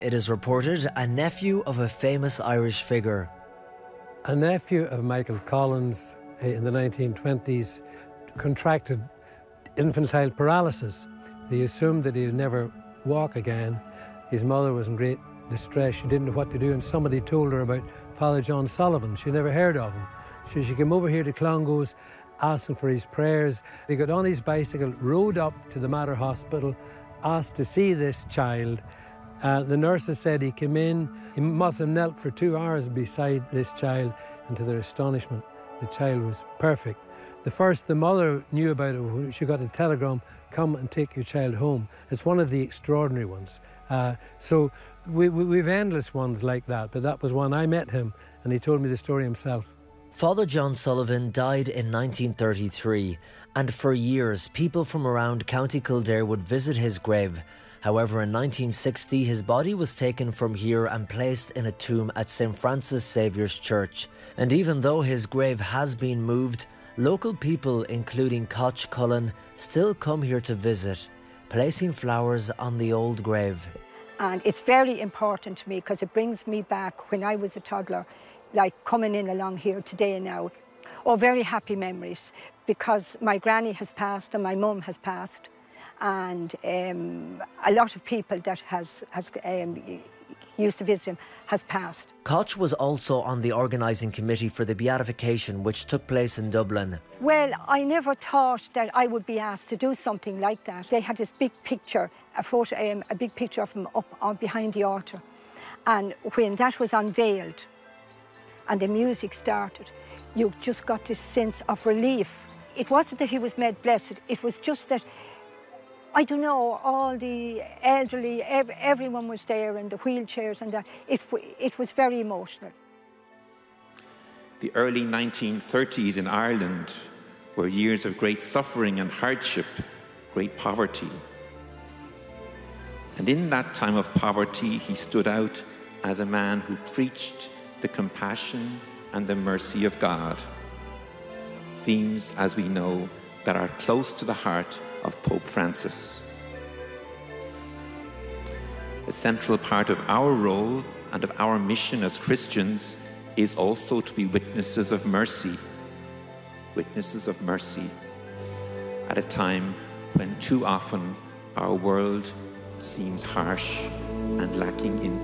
It is reported a nephew of a famous Irish figure. A nephew of Michael Collins in the 1920s contracted infantile paralysis. They assumed that he would never walk again. His mother was in great distress. She didn't know what to do, and somebody told her about Father John Sullivan. She never heard of him. So she came over here to Clongowes, asking for his prayers. He got on his bicycle, rode up to the Mater Hospital, asked to see this child. The nurses said he came in, he must have knelt for 2 hours beside this child, and to their astonishment, the child was perfect. The mother knew about it when she got a telegram, come and take your child home. It's one of the extraordinary ones. So we've endless ones like that, but that was one. I met him, and he told me the story himself. Father John Sullivan died in 1933, and for years people from around County Kildare would visit his grave. However, in 1960 his body was taken from here and placed in a tomb at St Francis Saviour's Church. And even though his grave has been moved, local people, including Koch Cullen, still come here to visit, placing flowers on the old grave. And it's very important to me because it brings me back when I was a toddler, like coming in along here today now. Oh, very happy memories, because my granny has passed and my mum has passed, and a lot of people that has used to visit him has passed. Koch was also on the organising committee for the beatification, which took place in Dublin. Well, I never thought that I would be asked to do something like that. They had this big picture, a big picture of him up on behind the altar. And when that was unveiled and the music started, you just got this sense of relief. It wasn't that he was made blessed, it was just that, I don't know, all the elderly, everyone was there, and the wheelchairs and that. It was very emotional. The early 1930s in Ireland were years of great suffering and hardship, great poverty. And in that time of poverty, he stood out as a man who preached the compassion and the mercy of God. Themes, as we know, that are close to the heart of Pope Francis. A central part of our role and of our mission as Christians is also to be witnesses of mercy at a time when too often our world seems harsh and lacking in